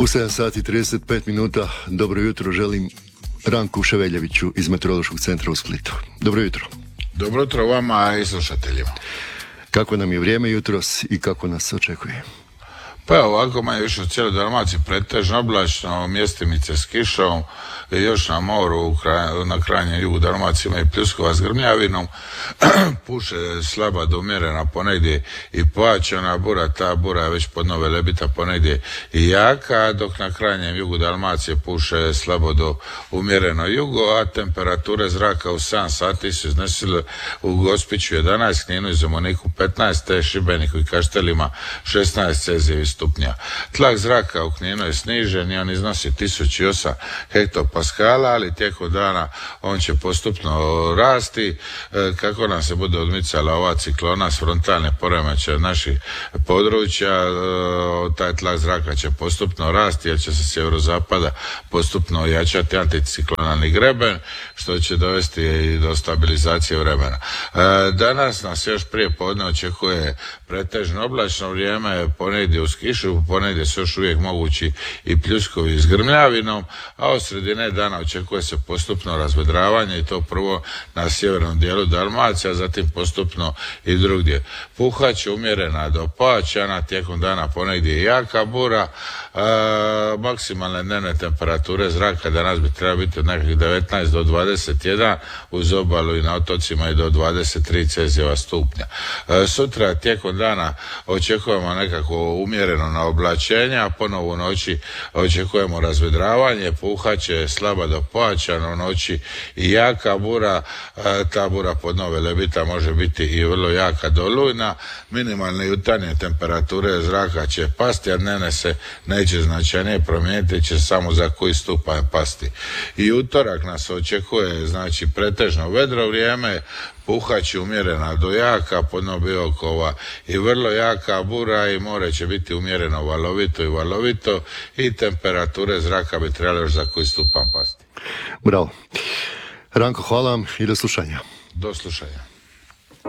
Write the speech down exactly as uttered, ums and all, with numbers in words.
U sedam sati i trideset pet minuta, dobro jutro, želim Ranku Ševeljeviću iz Meteorološkog centra u Splitu. Dobro jutro. Dobro jutro vama i slušateljima. Kako nam je vrijeme jutros i kako nas očekuje? Pa evo, ovako manje više u cijeloj Dalmaciji pretežno oblačno, mjestimice s kišom, još na moru, na krajnjem jugu Dalmacije ima i pljuskova s grmljavinom, puše slaba do umjerena ponegdje i pojačana bura, ta bura je već pod Nove Lebita ponegdje i jaka, dok na krajnjem jugu Dalmacije puše slabo do umjereno jugo, a temperature zraka u sedam sati su iznesile u Gospiću jedanaest, Kninu i Zemuniku petnaest, te Šibeniku i Kaštelima šesnaest celzijevih stupnja. Tlak zraka u Kninu je snižen i on iznosi tisuću osam hektopaskala, ali tijekom dana on će postupno rasti. E, kako nam se bude odmicala ova ciklona s frontalne poremećaje naših područja, e, taj tlak zraka će postupno rasti jer će se sjeverozapada postupno jačati anticiklonalni greben, što će dovesti i do stabilizacije vremena. E, danas nas još prije podne očekuje pretežno oblačno vrijeme, ponegdje uz kišu, ponegdje su još uvijek mogući i pljuskovi s grmljavinom, a od sredine dana očekuje se postupno razvedravanje i to prvo na sjevernom dijelu Dalmacije, a zatim postupno i drugdje. Puhać je umjerena do pojačana, tijekom dana ponegdje i jaka bura, a, maksimalne dnevne temperature zraka danas bi treba biti od nekih devetnaest do dvadeset jedan, uz obalu i na otocima i do dvadeset tri celzijeva stupnja. A, sutra tijekom dana očekujemo nekako umjereno na oblačenje, a ponovo u noći očekujemo razvedravanje, puhaće slaba do pojačana u noći i jaka bura, ta bura pod Nove Lebita može biti i vrlo jaka do olujna, minimalne jutarnje temperature zraka će pasti, a dnevne se neće značajnije promijeniti, će samo za koji stupanj pasti. I utorak nas očekuje, znači, pretežno vedro vrijeme, puhać umjerena do jaka, podno Biokova i vrlo jaka bura i more će biti umjereno valovito i valovito i temperature zraka bi trebali još za koji stupanj pasti. Bravo. Ranko, hvala vam i do slušanja. Do slušanja.